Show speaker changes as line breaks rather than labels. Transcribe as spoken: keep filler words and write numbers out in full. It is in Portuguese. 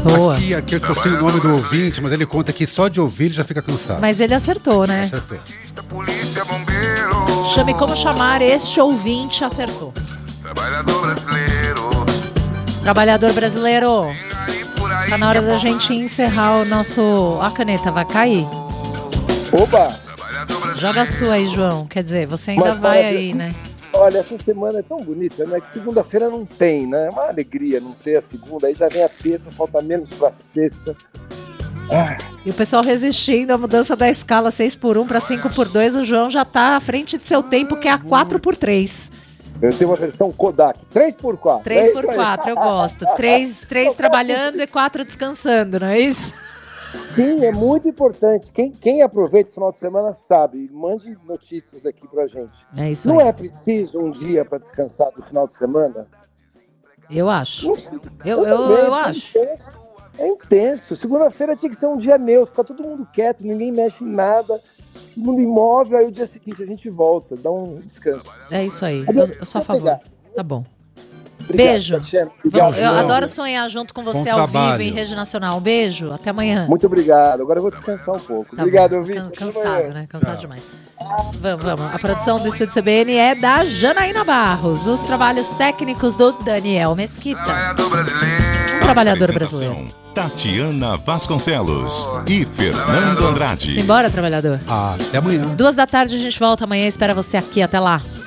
Boa.
Aqui, aqui eu tô sem o nome do ouvinte, mas ele conta que só de ouvir ele já fica cansado.
Mas ele acertou, né?
Acertou.
Chame como chamar, este ouvinte acertou.
Trabalhador brasileiro.
Trabalhador brasileiro. Tá na hora da gente encerrar o nosso... A caneta vai cair.
Opa!
Joga a sua aí, João. Quer dizer, você ainda
Mas,
vai
olha,
aí, né?
Olha, essa semana é tão bonita, né? Que segunda-feira não tem, né? É uma alegria não ter a segunda. Aí já vem a terça, falta menos pra sexta. Ah,
E o pessoal resistindo à mudança da escala seis por um para cinco por dois. O João já tá à frente de seu tempo, que é a quatro por três.
eu tenho uma versão Kodak, três por quatro.
três
É
por
isso aí.
quatro, eu gosto. três, três trabalhando e quatro descansando, não é isso?
Sim, é muito importante. Quem, quem aproveita o final de semana sabe. Mande notícias aqui pra gente.
É isso
Não
aí.
é preciso um dia para descansar do final de semana?
Eu acho.
Não sei.
Eu, eu,
também,
eu
é
acho.
intenso. É intenso. Segunda-feira tinha que ser um dia neutro, fica todo mundo quieto, ninguém mexe em nada, todo mundo imóvel, aí o dia seguinte a gente volta, dá um descanso.
É isso aí. Eu, eu sou a favor. Tá bom.
Obrigado,
Beijo.
Tatiana.
Vamos-
Obrigado,
eu
João.
adoro sonhar junto com você
Bom
ao vivo
trabalho.
em Rede Nacional. Um beijo. Até amanhã.
Muito obrigado. Agora eu vou descansar um pouco.
Tá
obrigado,
bom.
ouvinte.
Can-
Até
Cansado,
amanhã.
né? Cansado demais. Vamos, vamos. A produção do Estúdio C B N é da Janaína Barros. Os trabalhos técnicos do Daniel Mesquita.
Trabalhador brasileiro.
Um trabalhador brasileiro.
Tatiana Vasconcelos e Fernando Andrade.
Simbora, trabalhador.
Ah, até amanhã.
Duas da tarde a gente volta amanhã. Espera você aqui. Até lá.